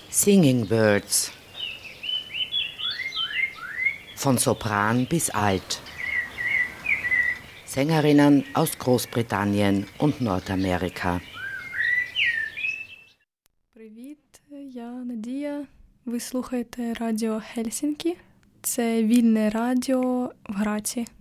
Singing Birds. Von Sopran bis Alt. Sängerinnen aus Großbritannien und Nordamerika. Привіт, я Надія. Ви слухаєте радіо Хельсінкі. Це вільне радіо в Граці.